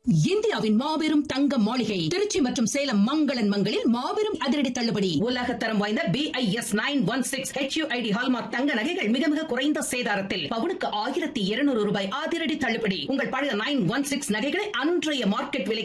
இந்தியாவின் மாபெரும் தங்க மாளிகை திருச்சி மற்றும் சேலம் மங்களன் மங்களில் மாபெரும் அதிரடி தள்ளுபடி. உலக தரம் வாய்ந்த BIS 916 HUID ஹால்மார்க் தங்க நகைகள் மிக மிக குறைந்த சேதாரத்தில் பவுனுக்கு 1200 ரூபாய் அதிரடி தள்ளுபடி. உங்கள் பழைய 916 நகைகளை அன்றைய மார்க்கெட் விலை